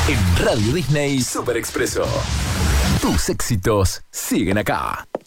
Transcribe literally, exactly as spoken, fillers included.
En Radio Disney Super Expreso. Tus éxitos siguen acá.